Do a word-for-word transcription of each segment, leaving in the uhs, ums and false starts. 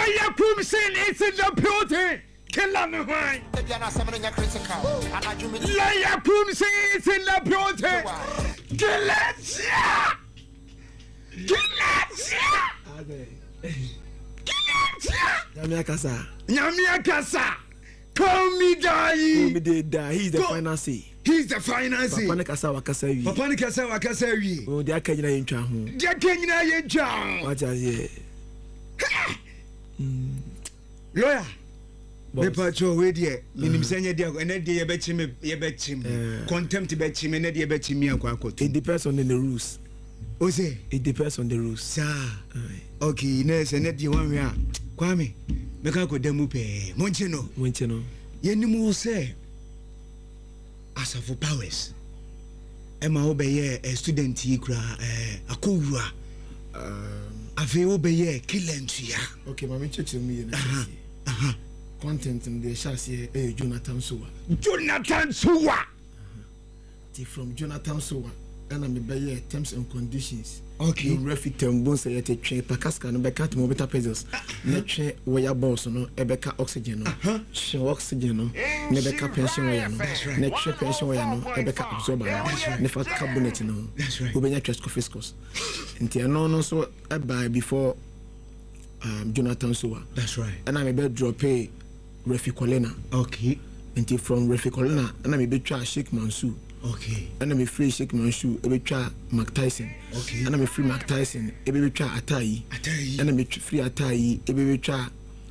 Laya Kumsin is in the building. Kilamahai. Laya Kumsin is in the building. Kilatia. Kilatia. Kilatia. Nyamia Kasa. Nyamia Kasa. Call me die. Call me de die. He's the financier. He's the financier. Papa ne Kasa wakasa wi. Papa ne Kasa wakasa wi. Oh, dia ka nyina yentwa ho. Dia ka nyina yentwa. What are you? Lawyer. Me pacho we die. Minim senya dia ene dia ye bechi me ye bechi me. Contempt bechi me ne dia bechi me akwa akoto. It depends on the rules. O say it depends on the rules. Sir. Okay, ne se ne dia wan we a. Kwame. Me ka ko demu pe. Monche no. Monche no. Ye nimu say Asafo Powers. Emma obeye a student yi kura eh akowura. Um afi obeye kilentua. Okay, mama cheche me na. Aha. Content in the chassis eh Jonathan Sowa. Jonathan Sowa. Ti from Jonathan Sowa. And I'm be terms and conditions. Okay. You refi tembo say yete twen pakaska no be cat mo beta pesos. Na twen wire boss no e be ka oxygen no. Twen oxygen no ne be ka pension wire no. Na twen pension wire no e be ka absorber no. Ne fa cabinet no. Obenya trust fiscus. Nti no no so e buy before um Jonathan Sowa. That's right. And I'm be drop pay Refi Colena. Okay. Nti from Refi Colena and I'm be try Sheikh Mansour. Okay. And I'm free Sheikh Mansour, e be try Mark Tyson. Okay. And I'm free Mark Tyson, e be try Atai. Atai. And I'm free Atai, e be try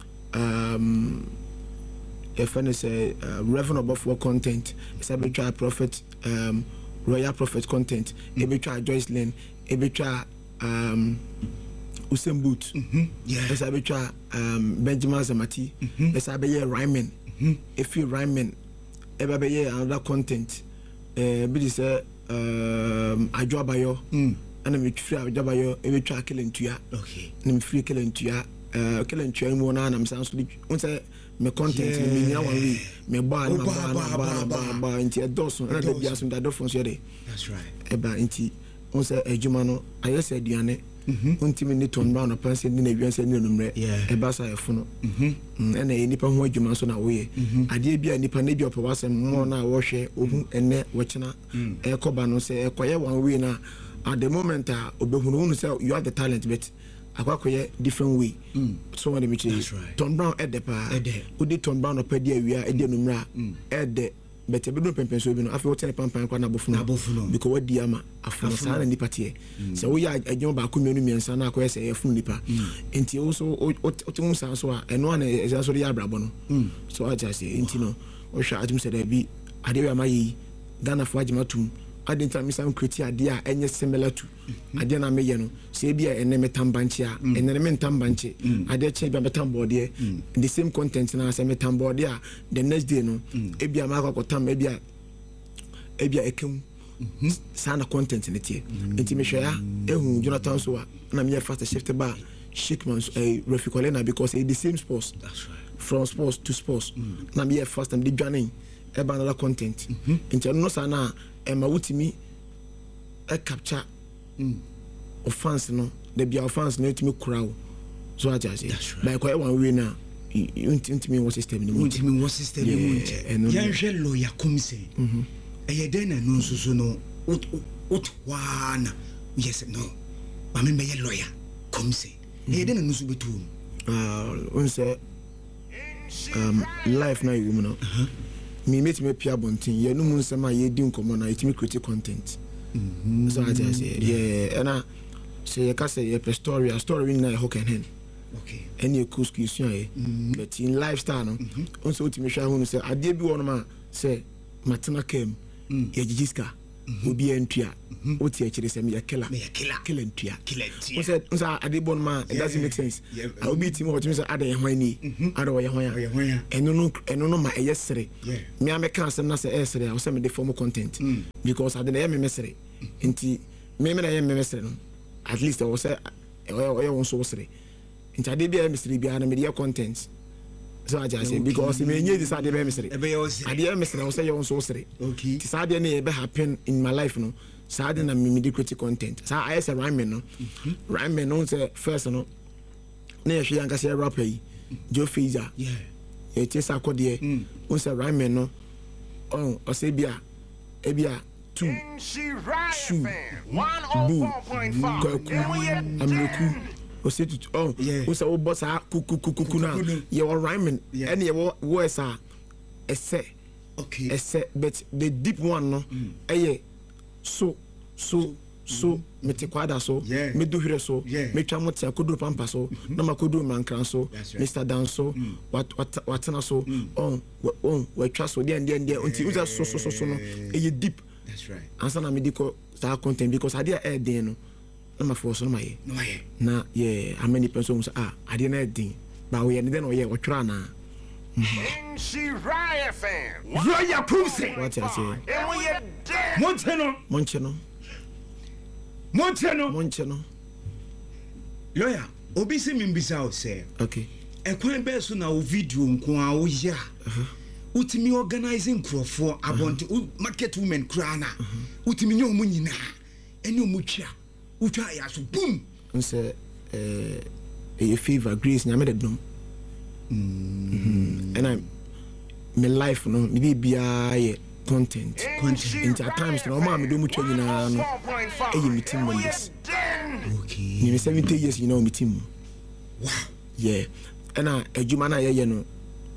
um if I say uh, Reverend above for content, it's a be try Prophet um Royal Prophet content, e be try Joyce Lane, e be try um Usain Bolt. Mhm. Yeah. It's a be try um Benjamin Zamati. Mhm. It's a be Ryman. Mhm. If you Ryman, e be another content. Eh bi say um Adwabayo mm ana me free Adwabayo e be twa kelentua. Okay. Na me free kelentua eh kelentua mu na na me san so on say me content me nya wan we me ba na ba ba ba nti e doso na da bia so da do fon so dey. That's right. E ba nti on say ejuma no ayese aduane mhm unti me ni ton ba no panse ni na wianse ni numre e ba sa efo no mhm na e nipa ho adwuma so na wo ye ade bia nipa na bi opawasem mo na wo hwe ohun ene wo kina e koba no say e koye one way na at the moment a obehunu unu say you have the talent but akwakoye different way so what me say Tom Brown e de pa o di Tom Brown opadi awia e de numra e de but e be no pempen so bi no afi wo tene pampan kwa na bofuno because what di ama afuna sa na nipa tie so wo ya adwon ba ko mienu miensa na akoye say e fun nipa enti wo so o tun san so a eno na e so ya brabo no so I just say enti no o hwa atum say da bi ade we amayi Ghana fo agimatum ade ntami sam kreti ade a enye similar to ade na meye no say bia ene metambanche a ene ne metambanche ade che bia metambode the same content na say metambode a the next day no e bia ma akotam e bia e bia ekem sana content ne tie enti me hwe ya ehun Jonathan Sowa na me fast shift ba Sheikh Mansour eh Refi Colena because it's the same sports. That's right. From sports to sports na me fast and the journey e ba another content enti no sana e ma wutimi e capture offense no the be offense no timi crowd so I just say like why one way na intimi what system ni intimi what system ni munche yanhwe lawyer commission mhm e ye den na no so no ot wana yes no ba me be lawyer commission e ye den na no so betu ah on say um life na you know me meet me pia bontin ye no mun sama ye di nkomo na itimi create content mhm so I just say yeah and I say you can say your story a story in na hook and hen okay any excuse you but in lifestyle no on so ultimate hwa hu say ade bi won ma say matena kem ye jijiska obi entua oti a kire say me killer me killer killer entua killer entua on say on say ade bon ma it doesn't make sense I obi timi what me say ade ye hwan ni ade wo ye hwan ya eno no eno no ma eye sere me ameka asem na say esere I say me the form content because ade na ye me mesere nti me me na ye me mesere no at least I was say I want so sere nti ade bia mesere bia na me the content so I just say because me nye this ade bia mesere ade mesere I say you want so sere okay this ade na be happen in my life no so ade na me the create content so I say rhyme no rhyme no say first no na ye hwe yanka say rapper yi Joe Fraser yeah it is akode mm won say rhyme no on o say bia e bia two shoe one oh four point five amleku o say to oh o say o boss a kuku kuku na ye o rhyme and ye words are esse okay esse but the deep one no eh so so so me te kwada so me do hire so me twa mo te akodo pampa so na makodo mankran so Mister Dan so what what what na so on on we twa so dey dey dey until uza so so so so no e deep. That's right. Answer na me diko sa content because I dey air den no na ma force no ma ye no ye na yeah how many person say ah I dey na den ba we dey no ye we twa na She Raya fan. Roya Pumse. What I say? And we are dead. Monteno. Moncheno. Monteno. Moncheno. Lawyer, obi se mimbisa o say. Okay. E kwan be so na o video nko a o ya. Utimi organizing crofo about market women krana. Utimi nyo mu nyina. Eni omu twa. Utwa ya so boom. Nse eh e favor grace nyame de dum. Mm. And I my life no me be a content content at times no ma me do much nyina no e me team members okay me seventy years you know me team wow yeah and I adwuma na ye no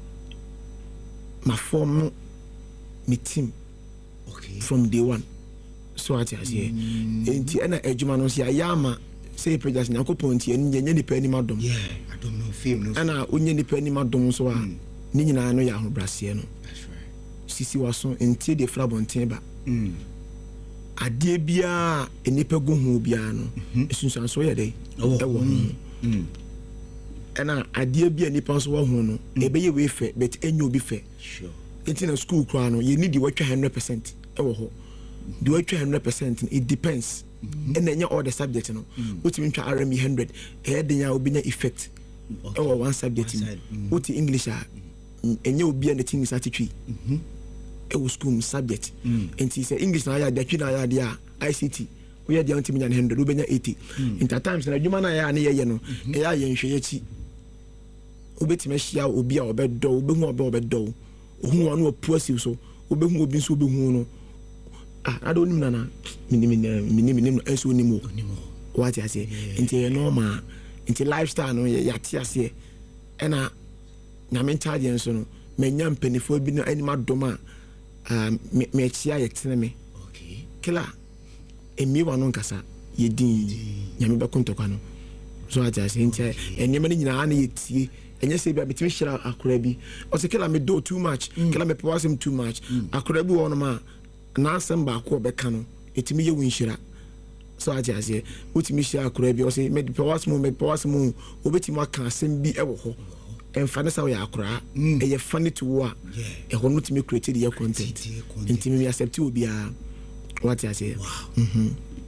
my form me team okay from day one so at as here enti and adwuma no say ayama say prejas nyakopon tie nye nye nipa ni madom yeah I don't know fame no ana onye nipa ni madom so a ni nyina no ya ho brase no that's right sisi waso enti de fra bonten ba mm ade bia enipa go hu bia no esunsan so ye dey ewo mm ana ade bia enipa so wo hu no ebe ye we fe but enyo bi fe sure enti na school kwa no ye need watwa one hundred percent ewo ho the watwa one hundred percent it depends and then all the subject no what you twa R M one hundred e dey ya obinya effect e wo one subject what English a enye obi and the thing is attitude mhm e wo school subject and he say English na ya da twi na ya dia I C T we ya dia ntimi nya one hundred obenya eighty in that times na adwuma na ya na ye no e ya ye nhwe yachi obetime hia obi a obedo obehu obe obedo ohu wonu opuasive so obehu obi so obehu no ah I don't know na minimi minimi minimi eso ni mo what I say into normal into lifestyle no ya ti ase e na na me charge enso no me nya mpanifo bi no anima doma um me me chia ye tene me okay kila emi wa no nkasa ye din nya me be kontokwa no so what I say into enema ni nyina na ye tie enye se bia betimi hira akora bi o se kila me do too much kila me power him too much akora bi won ma na asem ba ko be ka no etimi ye winhira so ati ase utimi hia akora bi o se me power him me power him obetimi aka asem bi e wo ho emfa ne sa wo ya akora e ye funny to wo a e ho no timi create the content intimi me accept obi a what I say mhm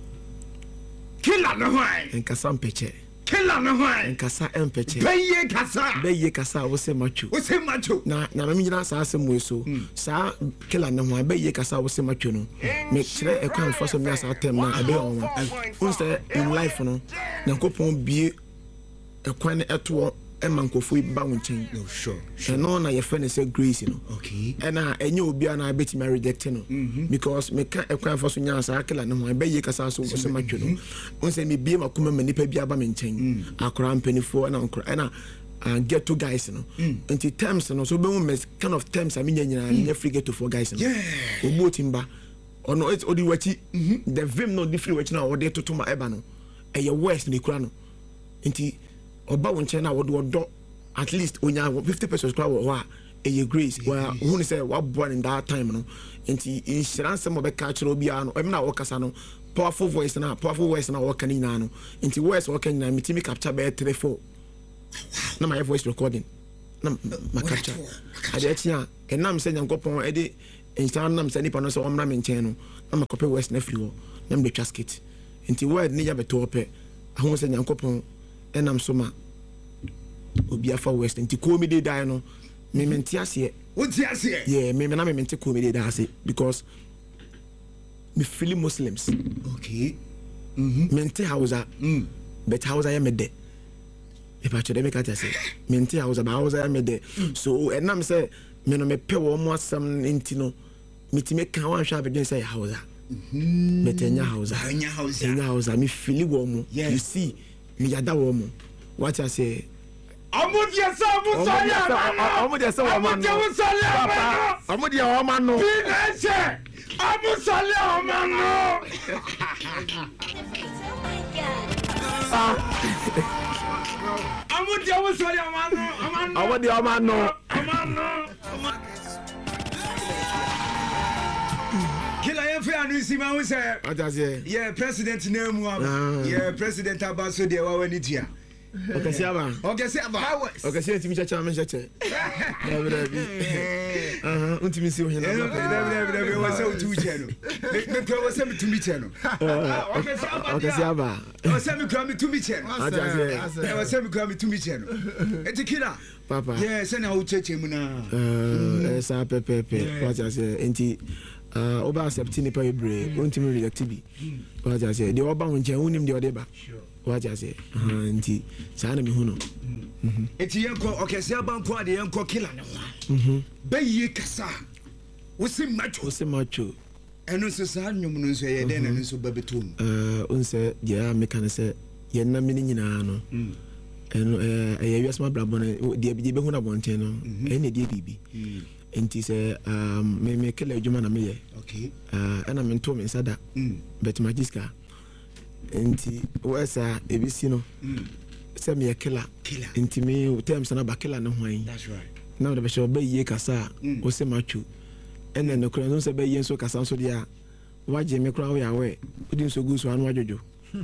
kila no hwan enkasa mpeche kila no hwan enkasa empeche beye kasa beye kasa wo se macho wo se macho na na me nyina sa asem we so sa kila no hwan beye kasa wo se macho no me kire e kwan fo so me asa tem na abe on won say in life no na kopon bie e kwan eto e mankofo ba won chen no sure and no na ye friend say grace no okay and na enye obi na beti me reject no because me ka e kwan fo so nya sa kila no hwan beye kasa so wo se macho no won say me bie makoma manipa bi aba me chen akora mpanifo na nkora na and get to guys no into terms no so be we kind of terms I mean nyina nyina free get to for guys no yeah obo timba ono it odi wachi the vim no different wachi na odi to ma eba no e ye west ni kura no nti oba won chen na wodi odo at least onya fifty percent kura wo a e ye grace wa who ni say wa born in that time no nti insurance mo be catch ro bia no e na wo kasa no powerful voice na powerful voice na wo kan ni na no nti west wo kan na mitimi capture be three four na my voice recording na ma capture ade atia enam se nyankopon ede instant nam se nipa no se omra me nchen no na ma copy west na free wo na me twa skit nti word ni ya beto ope ahun se nyankopon enam so ma obi afa west nti comedy die no me menti ase wo ti ase yeah me me na me menti comedy die ase because me feel Muslims okay mhm menti Hausa mm but Hausa ya me de if I should make a say minty I was about I was I made there so and I'm say me no me pay one more some intino me to make one shop against say house betenya house anya house anya house me feel warm you see me yada warm what I say Amudia sabu saya amudia sabu man papa amudia man no Pinese amu salia man no amudia wo salia man no amudia man no man no Kila ya fe anu si ma wo say what I say yeah president name yeah president abaso de wa wani tia okay see aba okay see aba okay see ntimi chacha me chacha na bra bi aha ntimi si ohina na bra bra bra wo say utu che no me me wo say me tumi che no okay see aba okay see aba wo say me kwa me tumi che no aja wo say me kwa me tumi che no etikila papa yeah say na wo cheche mu na eh sa pepepe what I say enti uh oba accept ni pa ebre ntimi reject bi what I say de oba wonche unim de odeba what I say anti sa na me hu no eti yenko okese abanko ade yenko kila ne ho mhm bayi kasa wo se macho wo se macho eno so sa nwum no so ye den na so babetum eh unse dia me kan se ye na me nyina no eno eh ye wiasma brabo na de be hu na bonten no e na de bibi enti se um me me kele adwuma na me ye okay eh ana me nto me sada bet magiska enti wesa ebisi no se me killer enti me terms na ba killer no hwan that's right now the be show be ye kasa o se machu ene no kran so be ye so kasa so dia waje me kra wo ya we odi so gu so anu ajojo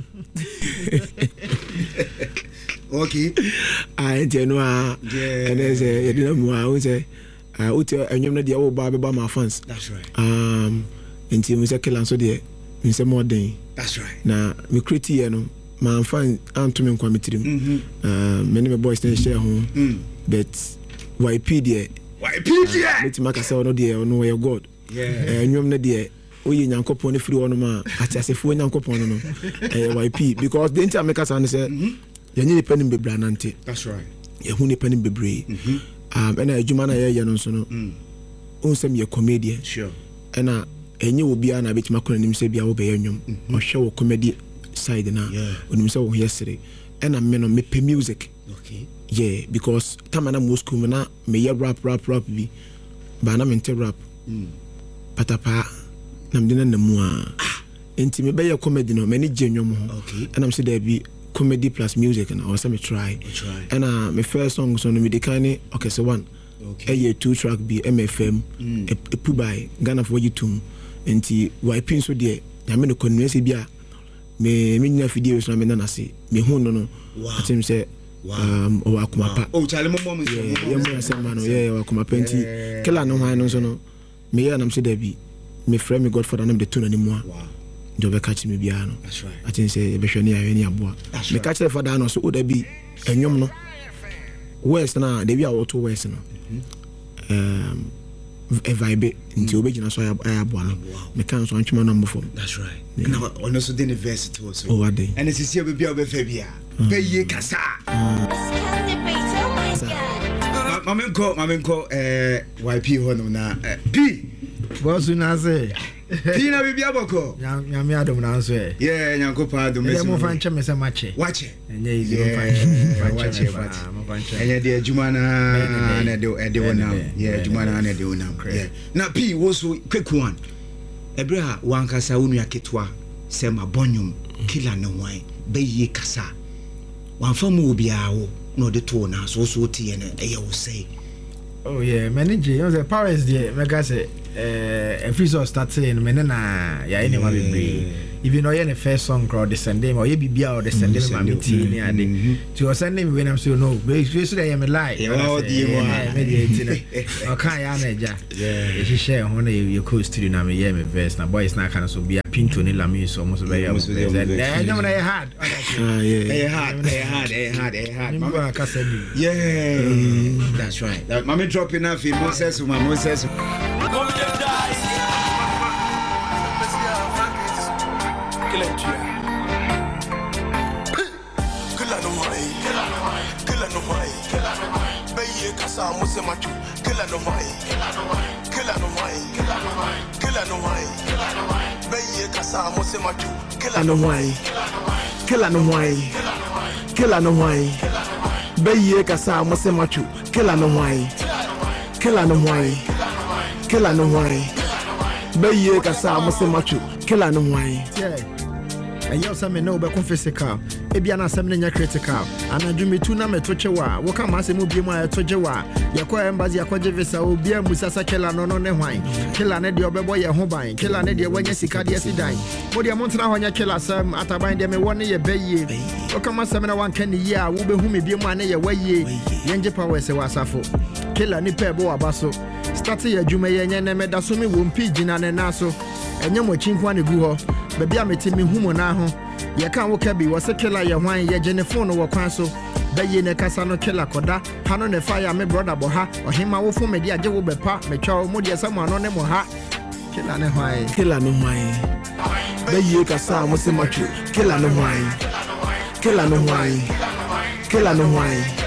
okay ah enti no a ene se ye dina mu a o se ah uti enyom na dia wo ba be ba ma fans that's right um enti mu se killer so dia mi se more than that's right na me create ye no man fan anto me kwa metirim uh many me boys dey share ho but Y P there Y P there let me say no there no we god yeah enyom na there oye nyankopon free wono ma atiasefo nyankopon no eh Y P because the inter make us say ye nyi panim bebra nante that's right ye hu ni panim bebre um ena adwuma na ye ye no so no onsem ye comedian sure ena enye obi ana betima kona nim se bia wo be enwom ohwe wo comedy side na onim se wo yesere ena me no me pe music okay yeah because tamana mo school na me ye rap rap rap bi ba na me nte rap mm patapa na mdina na mu a enti me be ye comedy no me ni gyenwom ho okay ena me se da bi comedy plus music na o se me try ena me first song so no me de kan ni okay so one okay eh two track bi M F M e pu by Ghana for YouTube enti wiping so de ya me no konwese bia me me nyina video so na me na se me hu no no atim se um o akuma pa o chale mo mo mo ye mo se ma no ye o akuma pa enti kila no hwan no so no me ya nam se da bi me frame me godfather nam de tuna ni mo wow do be catch me bia no that's right atim se be hwani awe ni aboa me catch the father no so o da bi enwom no west na de bi a woto west no um a vibe into obegina so ya aboa no me kan so antwema no mbofo that's right na ono so the university also oh what day and it's here be bia be fa bia be ye kasa mamenko mamenko eh Y P ho no na B boss na say P na bibia boko nyame adom na so eh yeah nyankopa adom me mo fan che me se mache wache enye easy mo fan wache mo fan che enye de adwuma na na de e de wona yeah adwuma na na de wona yeah na P wo so quick one ebra wankasa wonu aketwa se ma bonyum kila na wan be yi kasa wanfa mu obia wo no de to na so so tie na eye wo say oh yeah manage you know the powers there mega say eh every so start saying me na ya any ma be even though the first song crowd the Sunday or ye bibia or the Sunday ma meeting ni ade to your Sunday me when am say no be so that you me lie oh the one me dey tin o kan ya na eja yeah she share ho na you co studio na me hear me verse na boys na kan so bia pinto ni lami so mo so be ya eh no na hard ah yeah eh hard eh hard eh hard eh hard mama ka say yeah that's right that mama dropping off in Moses my Moses Kill kasa muse machu killer no why killer no why killer no why beye kasa muse machu killer no why killer no why killer no why beye kasa muse machu killer no why killer no why killer no why beye kasa muse machu killer no why and you some no be physical ebia na asem nya critical anadwu metu na metoche wa wo ka ma asem obi mu etoje wa yakwa embassy yakwaje visa obi amusa sa kela no no ne hwan kela ne de obebo ye ho ban kela ne de wanya sika de asidan mo de montana hwanya kela asem ataban de me won ye baye wo ka ma asem na wan kan ye a wo be hu me bi mu ane ye waye yenje power se wasafo kela ni pe bo abaso start ye adwuma ye nya ne meda so me wo mpi gina ne naso enye mo chinkwa ne gu ho baby ameti me hu mo na ho ye kan wo ka bi wo se kela ye hwan ye gene phone wo kwan so baye ne kasa no kela koda ha no ne fire me brother bo ha ohima wo fu me de age wo bepa me twa mo de sam ano ne mo ha kela ne hwan kela no hwan baye kasa mo se machu kela no hwan kela no hwan kela no hwan